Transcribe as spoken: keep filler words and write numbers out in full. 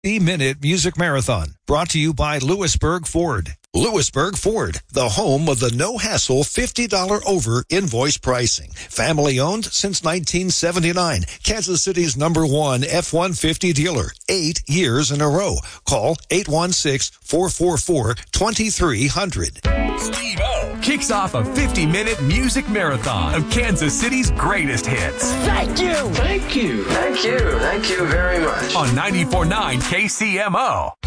Minute Music Marathon, brought to you by Lewisburg Ford. Lewisburg Ford, the home of the no-hassle fifty dollars over invoice pricing. Family-owned since nineteen seventy-nine. Kansas City's number one F one fifty dealer. Eight years in a row. Call eight one six, four four four, two three zero zero. Steve-O kicks off a fifty-minute music marathon of Kansas City's greatest hits. Thank you! Thank you. Thank you. Thank you very much. On ninety-four point nine K C M O.